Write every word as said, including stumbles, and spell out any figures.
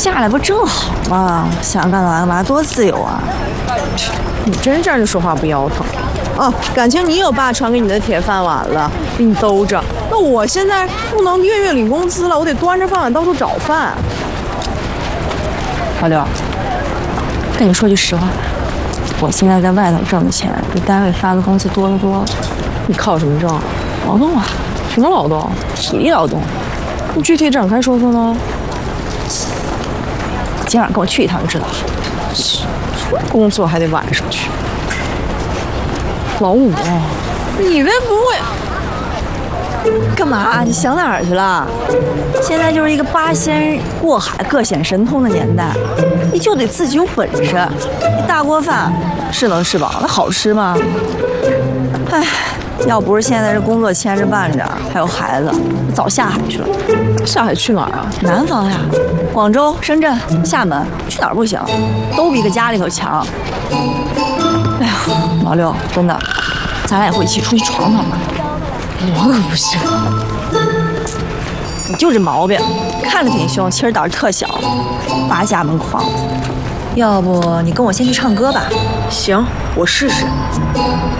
下来不正好吗？想干嘛干嘛，多自由啊！ 你真站着说话不腰疼。哦，感情你有爸传给你的铁饭碗了，给你兜着。那我现在不能月月领工资了，我得端着饭碗到处找饭。 老刘，跟你说句实话，我现在在外头挣的钱比单位发的工资多得多了。 你靠什么挣？ 劳动啊， 什么劳动？ 体力劳动。 你具体展开说说呢？ 今晚跟我去一趟就知道了。 工作还得晚上去。老五，你这不会干嘛？你想哪儿去了？现在就是一个八仙过海、各显神通的年代，你就得自己有本事。一大锅饭是能吃饱，那好吃吗？唉，要不是现在这工作牵着绊着，还有孩子，早下海去了。 下海去哪儿啊？ 南方呀，广州、深圳、厦门，去哪儿不行，都比个家里头强。哎呀，老六，真的，咱俩以后一起出去闯闯吧。 我可不行。 你就这毛病，看着挺凶，其实胆儿特小，八家门狂。要不你跟我先去唱歌吧？ 行，我试试。